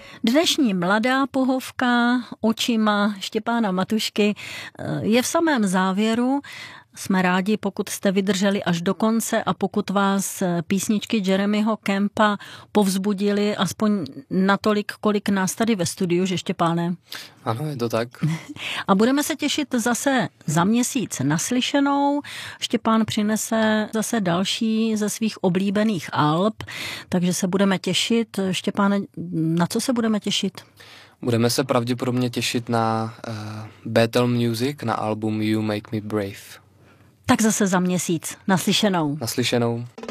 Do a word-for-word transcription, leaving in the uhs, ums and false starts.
Dnešní mladá pohovka očima Štěpána Matušky je v samém závěru. Jsme rádi, pokud jste vydrželi až do konce a pokud vás písničky Jeremyho Campa povzbudili aspoň natolik, kolik nás tady ve studiu, že Štěpáne? Ano, je to tak. A budeme se těšit zase za měsíc naslyšenou. Štěpán přinese zase další ze svých oblíbených alb, takže se budeme těšit. Štěpáne, na co se budeme těšit? Budeme se pravděpodobně těšit na uh, Battle Music, na album You Make Me Brave. Tak zase za měsíc. Naslyšenou. Naslyšenou.